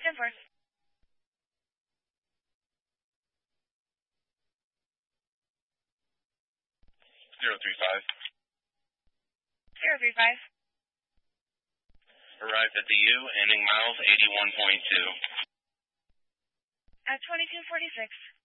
10-4. 035. 035. Arrived at the U, ending miles 81.2. At 2246.